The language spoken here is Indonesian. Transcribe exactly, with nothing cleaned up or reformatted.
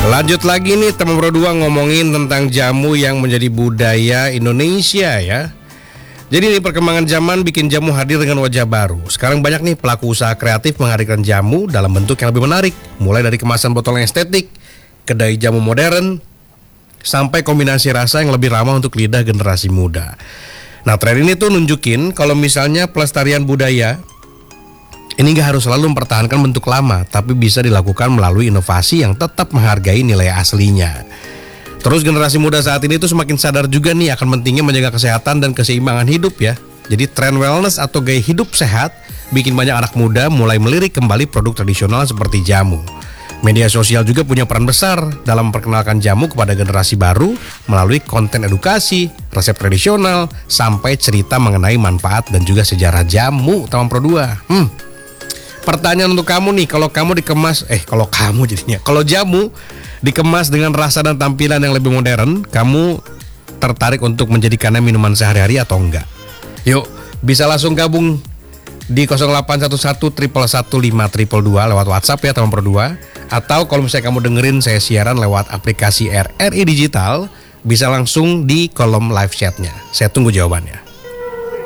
Lanjut lagi nih teman Pro dua ngomongin tentang jamu yang menjadi budaya Indonesia ya. Jadi nih perkembangan zaman bikin jamu hadir dengan wajah baru. Sekarang banyak nih pelaku usaha kreatif menghadirkan jamu dalam bentuk yang lebih menarik. Mulai dari kemasan botol yang estetik, kedai jamu modern, sampai kombinasi rasa yang lebih ramah untuk lidah generasi muda. Nah tren ini tuh nunjukin kalau misalnya pelestarian budaya ini gak harus selalu mempertahankan bentuk lama, tapi bisa dilakukan melalui inovasi yang tetap menghargai nilai aslinya. Terus generasi muda saat ini tuh semakin sadar juga nih akan pentingnya menjaga kesehatan dan keseimbangan hidup ya. Jadi tren wellness atau gaya hidup sehat bikin banyak anak muda mulai melirik kembali produk tradisional seperti jamu. Media sosial juga punya peran besar dalam memperkenalkan jamu kepada generasi baru melalui konten edukasi, resep tradisional, sampai cerita mengenai manfaat dan juga sejarah jamu Taman Pro dua. Hmm. Pertanyaan untuk kamu nih, kalau kamu dikemas, eh kalau kamu jadinya, kalau jamu dikemas dengan rasa dan tampilan yang lebih modern, kamu tertarik untuk menjadikannya minuman sehari-hari atau enggak? Yuk, bisa langsung gabung di nol delapan satu satu satu satu lima dua dua lewat WhatsApp ya Taman Pro dua. Atau kalau misalnya kamu dengerin saya siaran lewat aplikasi R R I Digital, bisa langsung di kolom live chatnya. Saya tunggu jawabannya.